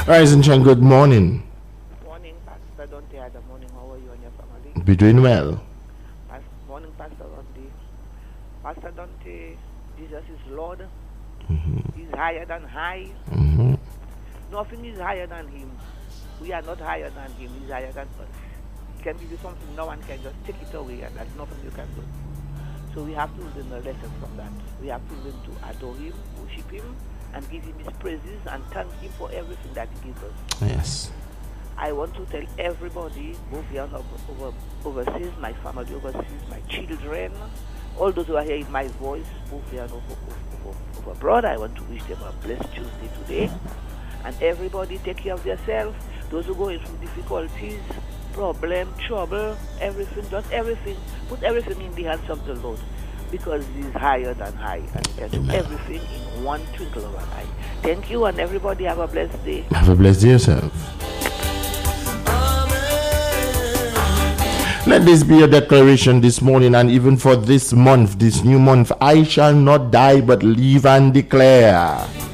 Rise and shine, good morning. Morning, Pastor Dante. Ada morning. How are you and your family? Be doing well. Morning, Pastor Dante. Pastor Dante, Jesus is Lord. He's higher than high. Nothing is higher than him. We are not higher than him. He's higher than us. He can give you something, no one can just take it away, and that's nothing you can do. So we have to learn a lesson from that. We have to learn to adore him, worship him, and give him his praises and thank him for everything that he gives us. Yes. I want to tell everybody, both here and overseas, my family overseas, my children, all those who are hearing my voice, both here and abroad, I want to wish them a blessed Tuesday today. And everybody take care of yourself. Those who go through difficulties, problem, trouble, everything, just everything. Put everything in the hands of the Lord, because he's higher than high, and he can do everything in one twinkle of an eye. Thank you, and everybody have a blessed day. Have a blessed day yourself. Let this be a declaration this morning, and even for this month, this new month. I shall not die but live and declare